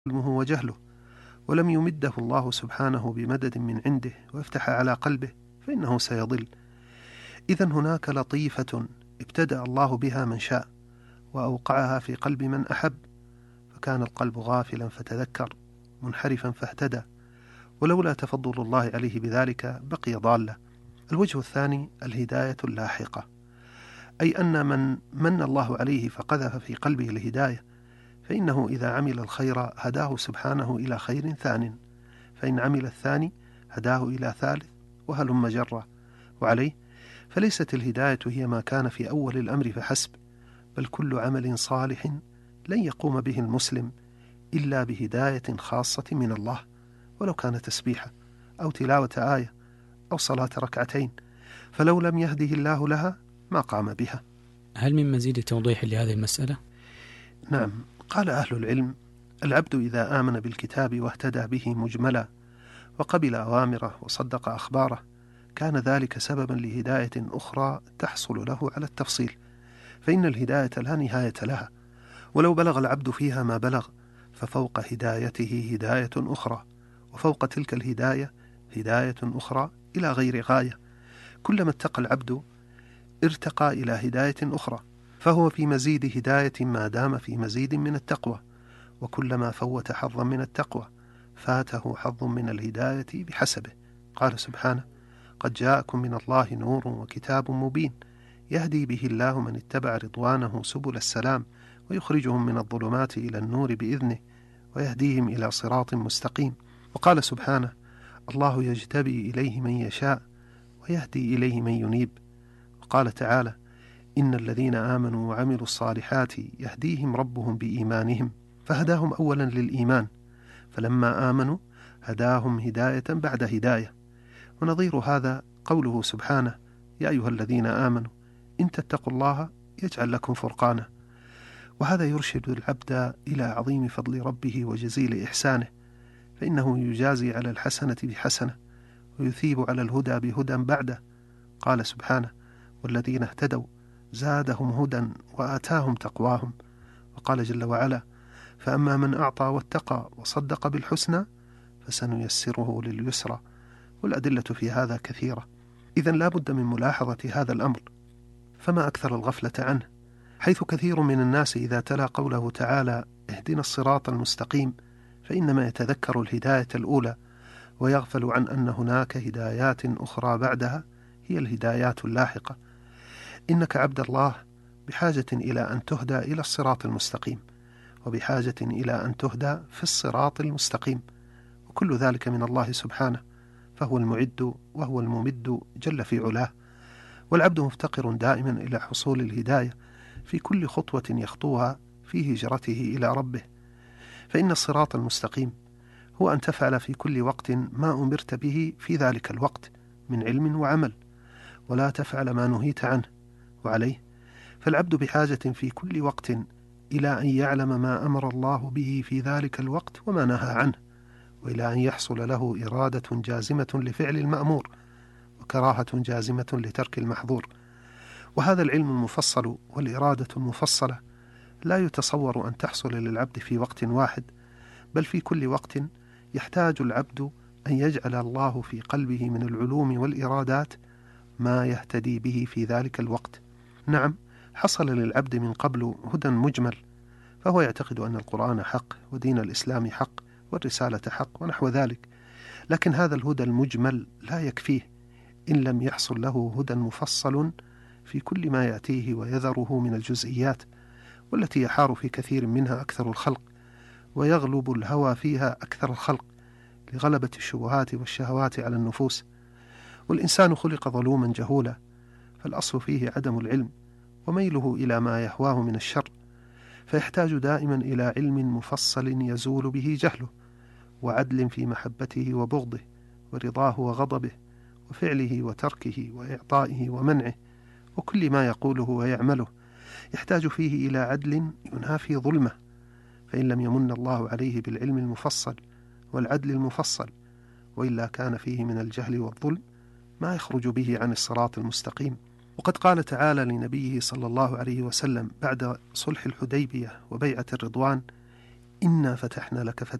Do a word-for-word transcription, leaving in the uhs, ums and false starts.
علمه وجهله، ولم يمده الله سبحانه بمدد من عنده ويفتح على قلبه، فإنه سيضل. إذن هناك لطيفة ابتدأ الله بها من شاء وأوقعها في قلب من أحب، فكان القلب غافلا فتذكر، منحرفا فاهتدى، ولولا تفضل الله عليه بذلك بقي ضالا. الوجه الثاني الهداية اللاحقة، أي أن من من الله عليه فقذف في قلبه الهداية، فإنه إذا عمل الخير هداه سبحانه إلى خير ثان، فإن عمل الثاني هداه إلى ثالث، وهلم جرا. وعليه فليست الهداية هي ما كان في أول الأمر فحسب، بل كل عمل صالح لن يقوم به المسلم إلا بهداية خاصة من الله، ولو كان تسبيحة أو تلاوة آية أو صلاة ركعتين، فلو لم يهده الله لها ما قام بها. هل من مزيد توضيح لهذه المسألة؟ نعم، قال أهل العلم: العبد إذا آمن بالكتاب واهتدى به مجملا وقبل أوامره وصدق أخباره، كان ذلك سببا لهداية أخرى تحصل له على التفصيل، فإن الهداية لا نهاية لها، ولو بلغ العبد فيها ما بلغ ففوق هدايته هداية أخرى، وفوق تلك الهداية هداية أخرى إلى غير غاية. كلما اتقى العبد ارتقى إلى هداية أخرى، فهو في مزيد هداية ما دام في مزيد من التقوى، وكلما فوت حظا من التقوى فاته حظ من الهداية بحسبه. قال سبحانه: قد جاءكم من الله نور وكتاب مبين يهدي به الله من اتبع رضوانه سبل السلام ويخرجهم من الظلمات إلى النور بإذنه ويهديهم إلى صراط مستقيم. وقال سبحانه: الله يجتبي إليه من يشاء ويهدي إليه من ينيب. وقال تعالى: إن الذين آمنوا وعملوا الصالحات يهديهم ربهم بإيمانهم، فهداهم أولا للإيمان، فلما آمنوا هداهم هداية بعد هداية. ونظير هذا قوله سبحانه: يا أيها الذين آمنوا إن تتقوا الله يجعل لكم فرقانا. وهذا يرشد العبد إلى عظيم فضل ربه وجزيل إحسانه، فإنه يجازي على الحسنة بحسنة ويثيب على الهدى بهدى بعده. قال سبحانه: والذين اهتدوا زادهم هدى وآتاهم تقواهم. وقال جل وعلا: فأما من أعطى واتقى وصدق بالحسنى فسنيسره لليسرى. والأدلة في هذا كثيرة، إذن لا بد من ملاحظة هذا الأمر، فما أكثر الغفلة عنه، حيث كثير من الناس إذا تلا قوله تعالى: اهدنا الصراط المستقيم، فإنما يتذكر الهداية الأولى ويغفل عن أن هناك هدايات أخرى بعدها هي الهدايات اللاحقة. إنك عبد الله بحاجة إلى أن تهدى إلى الصراط المستقيم، وبحاجة إلى أن تهدى في الصراط المستقيم، وكل ذلك من الله سبحانه، فهو المعد وهو الممد جل في علاه. والعبد مفتقر دائما إلى حصول الهداية في كل خطوة يخطوها في هجرته إلى ربه، فإن الصراط المستقيم هو أن تفعل في كل وقت ما أمرت به في ذلك الوقت من علم وعمل، ولا تفعل ما نهيت عنه. وعليه فالعبد بحاجة في كل وقت إلى أن يعلم ما أمر الله به في ذلك الوقت وما نهى عنه، وإلى أن يحصل له إرادة جازمة لفعل المأمور وكراهة جازمة لترك المحظور. وهذا العلم المفصل والإرادة المفصلة لا يتصور أن تحصل للعبد في وقت واحد، بل في كل وقت يحتاج العبد أن يجعل الله في قلبه من العلوم والإرادات ما يهتدي به في ذلك الوقت. نعم، حصل للعبد من قبل هدى مجمل، فهو يعتقد أن القرآن حق ودين الإسلام حق والرسالة حق ونحو ذلك، لكن هذا الهدى المجمل لا يكفيه إن لم يحصل له هدى مفصل في كل ما يأتيه ويذره من الجزئيات، والتي يحار في كثير منها أكثر الخلق، ويغلب الهوى فيها أكثر الخلق لغلبة الشبهات والشهوات على النفوس. والإنسان خلق ظلوما جهولا، فالأصل فيه عدم العلم وميله إلى ما يهواه من الشر، فيحتاج دائما إلى علم مفصل يزول به جهله، وعدل في محبته وبغضه ورضاه وغضبه وفعله وتركه وإعطائه ومنعه، وكل ما يقوله ويعمله يحتاج فيه إلى عدل ينافي ظلمه، فإن لم يمن الله عليه بالعلم المفصل والعدل المفصل وإلا كان فيه من الجهل والظلم ما يخرج به عن الصراط المستقيم. وقد قال تعالى لنبيه صلى الله عليه وسلم بعد صلح الحديبية وبيعة الرضوان: إنا فتحنا لك فتحا